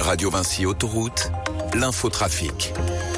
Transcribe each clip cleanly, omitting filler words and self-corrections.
Radio Vinci Autoroute, l'infotrafic.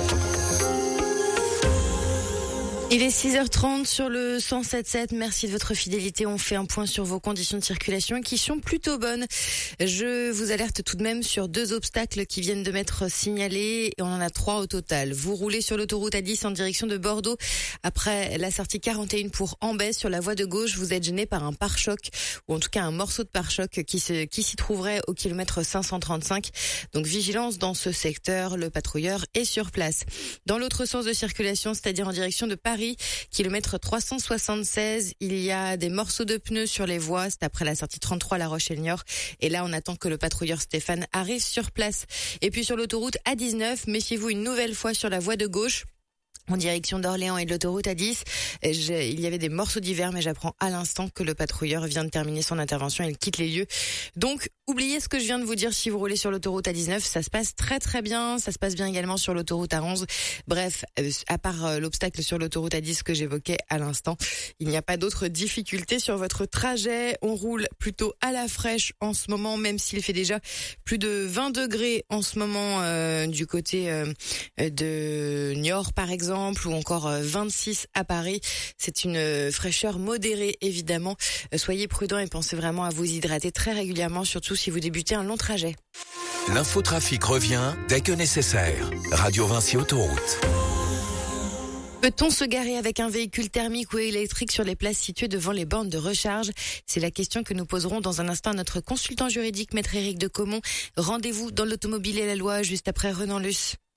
Il est 6h30 sur le 107.7. Merci de votre fidélité. On fait un point sur vos conditions de circulation qui sont plutôt bonnes. Je vous alerte tout de même sur 2 obstacles qui viennent de m'être signalés. Et on en a 3 au total. Vous roulez sur l'autoroute A10 en direction de Bordeaux. Après la sortie 41 pour Ambès, sur la voie de gauche, vous êtes gêné par un pare-choc, ou en tout cas un morceau de pare-choc qui s'y trouverait au kilomètre 535. Donc vigilance dans ce secteur. Le patrouilleur est sur place. Dans l'autre sens de circulation, c'est-à-dire en direction de Paris, kilomètre 376, il y a des morceaux de pneus sur les voies, c'est après la sortie 33 La Roche-et-le-Niort, et là on attend que le patrouilleur Stéphane arrive sur place. Et puis sur l'autoroute A19, méfiez-vous une nouvelle fois sur la voie de gauche, en direction d'Orléans et de l'autoroute A10. Il y avait des morceaux d'hiver, mais j'apprends à l'instant que le patrouilleur vient de terminer son intervention et il quitte les lieux. Donc, oubliez ce que je viens de vous dire si vous roulez sur l'autoroute A19. Ça se passe très très bien. Ça se passe bien également sur l'autoroute A11. Bref, à part l'obstacle sur l'autoroute A10 que j'évoquais à l'instant, il n'y a pas d'autres difficultés sur votre trajet. On roule plutôt à la fraîche en ce moment, même s'il fait déjà plus de 20 degrés en ce moment du côté de Niort par exemple, ou encore 26 à Paris. C'est une fraîcheur modérée évidemment. Soyez prudents et pensez vraiment à vous hydrater très régulièrement, surtout si vous débutez un long trajet. L'infotrafic revient dès que nécessaire. Radio Vinci Autoroute. Peut-on se garer avec un véhicule thermique ou électrique sur les places situées devant les bornes de recharge? C'est la question que nous poserons dans un instant à notre consultant juridique, Maître Éric de Caumont. Rendez-vous dans l'automobile et la loi juste après Renan Luce.